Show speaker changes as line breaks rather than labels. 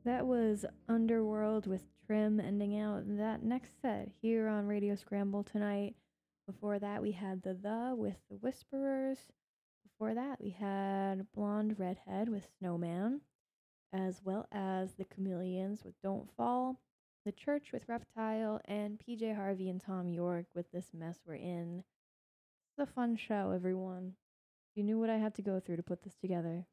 That was Underworld with Trim ending out that next set here on Radio Scramble tonight. Before that, we had The with The Whisperers. Before that, we had Blonde Redhead with Snowman, as well as The Chameleons with Don't Fall, The Church with Reptile, and PJ Harvey and Tom York with This Mess We're In. It's a fun show, everyone. You knew what I had to go through to put this together.